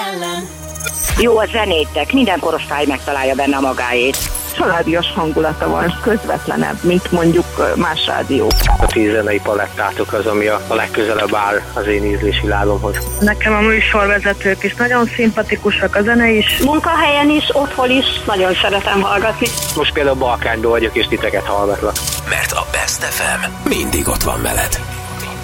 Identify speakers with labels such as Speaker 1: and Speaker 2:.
Speaker 1: ellen.
Speaker 2: Jó a zenétek, minden korosztály megtalálja benne a magáét.
Speaker 3: Családias hangulata van, közvetlenebb, mint mondjuk más rádió.
Speaker 4: A 10 zenei palettátok az, ami a legközelebb áll az én ízlésiládomhoz.
Speaker 3: Nekem a műsorvezetők is nagyon szimpatikusak, a zene is.
Speaker 5: Munkahelyen is, otthon is, nagyon szeretem hallgatni.
Speaker 4: Most például Balkányban vagyok, és titeket hallgatlak.
Speaker 1: Mert a Best FM mindig ott van veled.